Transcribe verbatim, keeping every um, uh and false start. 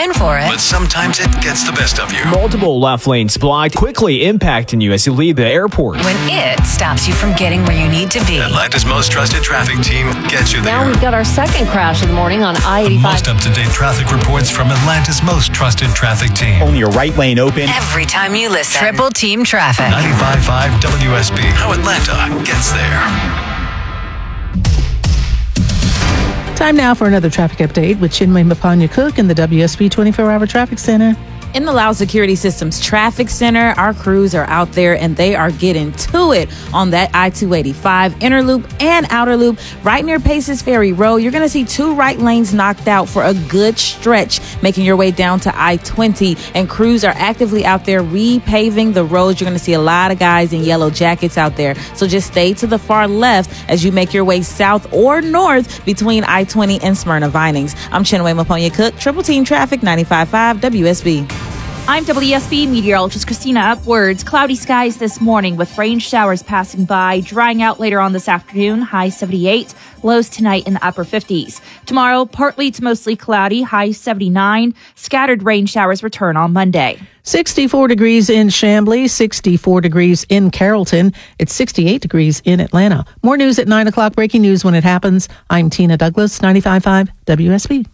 trying for it. But sometimes it gets the best of you. Multiple left lanes blocked, quickly impacting you as you leave the airport. When it stops you from getting where you need to be. Atlanta's most trusted traffic team gets you there. Now we've got our second crash of the morning on I eighty-five. Most up-to-date traffic reports from Atlanta's most trusted traffic team. Only your right lane open. Every time you listen. Triple Team Traffic. ninety-five point five W S B. How Atlanta gets there. Time now for another traffic update with Chinwe Mapanya-Cook in the W S B twenty-four hour Traffic Center. In the Loud Security Systems Traffic Center, our crews are out there and they are getting to it on that I two eighty-five inner loop and outer loop right near Paces Ferry Road. You're going to see two right lanes knocked out for a good stretch, making your way down to I twenty. And crews are actively out there repaving the roads. You're going to see a lot of guys in yellow jackets out there. So just stay to the far left as you make your way south or north between I twenty and Smyrna Vinings. I'm Chinwe Mapanya-Cook, Triple Team Traffic, ninety-five point five W S B. I'm W S B meteorologist Christina Upwards. Cloudy skies this morning with rain showers passing by, drying out later on this afternoon, high seventy-eight, lows tonight in the upper fifties. Tomorrow, partly to mostly cloudy, high seventy-nine. Scattered rain showers return on Monday. sixty-four degrees in Chamblee, sixty-four degrees in Carrollton. It's sixty-eight degrees in Atlanta. More news at nine o'clock, breaking news when it happens. I'm Tina Douglas, ninety-five point five W S B.